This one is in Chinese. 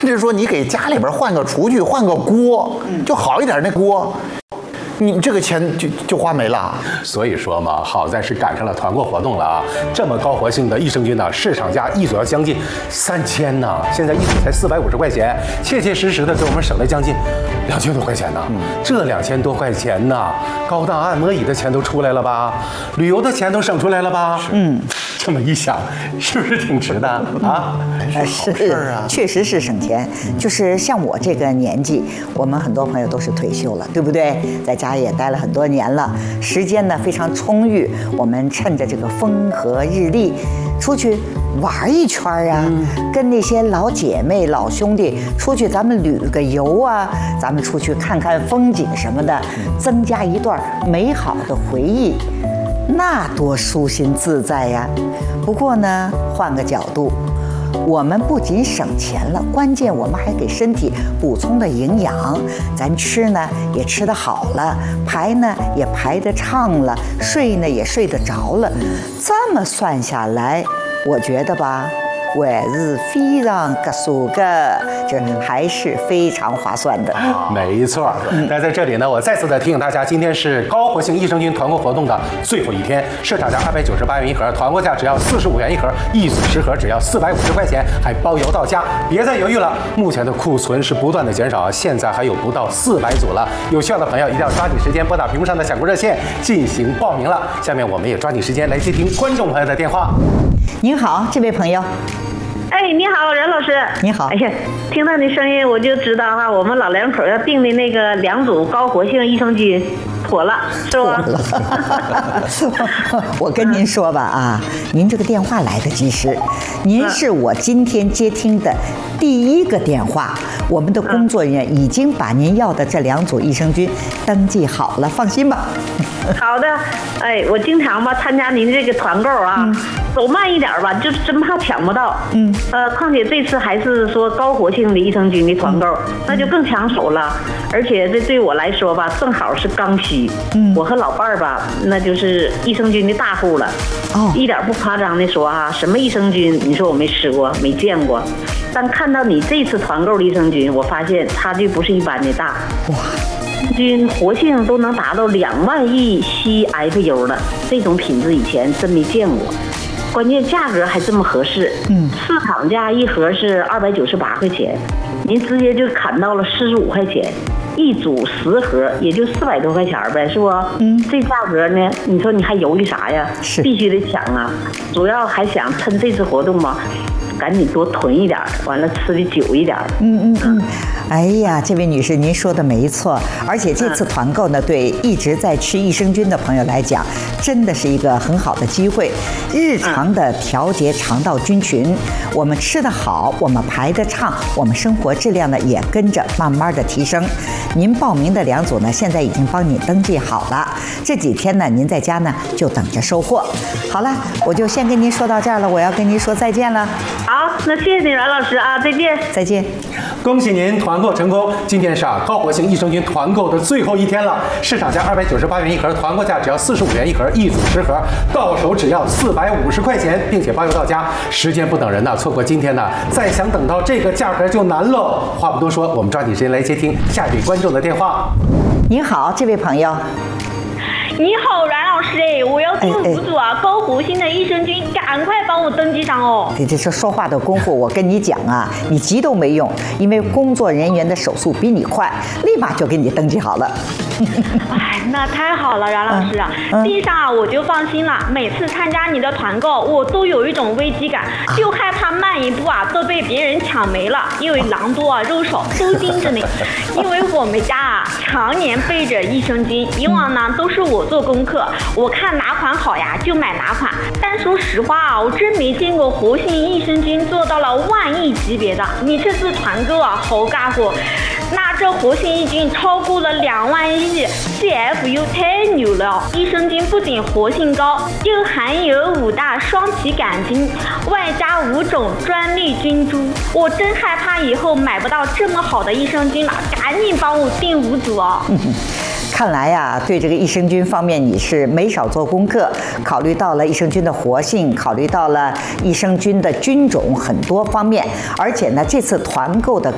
甚至说你给家里边换个厨具、换个锅，就好一点那锅。你这个钱就花没了。 所以说嘛，好在是赶上了团购活动了啊！这么高活性的益生菌呢，市场价一组要将近3000呢，现在一组才450块钱，切切实实的给我们省了将近2000多块钱呢。这2000多块钱呢，高档按摩椅的钱都出来了吧？旅游的钱都省出来了吧？这么一想，是不是挺值的啊？ 是啊， 确实是省钱。就是像我这个年纪，我们很多朋友都是退休了，对不对？在家也待了很多年了，时间呢非常充裕。我们趁着这个风和日丽，出去玩一圈啊，跟那些老姐妹、老兄弟出去，咱们旅个游啊，咱们出去看看风景什么的，增加一段美好的回忆。那多舒心自在呀！不过呢，换个角度，我们不仅省钱了，关键我们还给身体补充的营养。咱吃呢也吃得好了，排呢也排得畅了，睡呢也睡得着了。这么算下来，我觉得吧，还是非常合算的，这还是非常划算的。 没错。那在这里呢，我再次的提醒大家，今天是高活性益生菌团购活动的最后一天，市场价298元一盒，团购价只要45元一盒，一组10盒只要450块钱，还包邮到家。别再犹豫了，目前的库存是不断的减少，现在还有不到400组了。有需要的朋友一定要抓紧时间拨打屏幕上的抢购热线进行报名了。下面我们也抓紧时间来接听观众朋友的电话。 您好，这位朋友。 哎，你好，任老师。 你好。 哎呀，听到你声音我就知道哈，我们老两口要订的那个2组高活性益生菌妥了，是吧？ 我跟您说吧啊，您这个电话来得及时，您是我今天接听的第一个电话，我们的工作人员已经把您要的这2组益生菌登记好了，放心吧。 好的，哎，我经常吧参加您这个团购啊，走慢一点吧，就真怕抢不到。况且这次还是说高活性的益生菌的团购，那就更抢手了。而且这对我来说吧，正好是刚需。我和老伴儿吧，那就是益生菌的大户了。一点不夸张的说哈，什么益生菌，你说我没吃过，没见过，但看到你这次团购的益生菌，我发现差距不是一般的大。哇！菌活性都能达到2万亿 CFU 了，这种品质以前真没见过。关键价格还这么合适，市场价一盒是298块钱，您直接就砍到了45块钱，一组10盒也就400多块钱呗，是不？这价格呢，你说你还犹豫啥呀？必须得抢啊！主要还想趁这次活动嘛，赶紧多囤一点，完了吃的久一点。 哎呀，这位女士，您说的没错，而且这次团购呢，对一直在吃益生菌的朋友来讲，真的是一个很好的机会。日常的调节肠道菌群，我们吃得好，我们排得畅，我们生活质量呢也跟着慢慢的提升。您报名的2组呢，现在已经帮你登记好了，这几天呢，您在家呢就等着收货。好了，我就先跟您说到这儿了，我要跟您说再见了。 好，那谢谢你，阮老师啊，再见。 再见。 恭喜您团购成功！今天是高活性益生菌团购的最后一天了，市场价298元一盒，团购价只要45元一盒，一组10盒，到手只要450块钱，并且包邮到家。时间不等人呐，错过今天呢，再想等到这个价格就难喽。话不多说，我们抓紧时间来接听下一位观众的电话。 您好，这位朋友。 你好，阮老师哎，我要订5组啊，高活性的益生菌，赶快帮我登记上哦。 这说话的功夫，我跟你讲啊，你急都没用，因为工作人员的手速比你快，立马就给你登记好了。 哎，那太好了，阮老师啊，订上啊我就放心了。每次参加你的团购，我都有一种危机感，就害怕慢一步啊都被别人抢没了，因为狼多啊肉少，都盯着你。因为我们家啊常年备着益生菌，以往呢都是我做功课，我看哪款好呀就买哪款。但说实话啊，我真没见过活性益生菌做到了10000亿级别的。你这次团购啊，好家伙！那这活性益菌超过了2万亿 CFU， 太牛了！益生菌不仅活性高，又含有5大双歧杆菌，外加5种专利菌株。我真害怕以后买不到这么好的益生菌了，赶紧帮我订5组哦。 看来呀，对这个益生菌方面你是没少做功课，考虑到了益生菌的活性，考虑到了益生菌的菌种很多方面，而且呢，这次团购的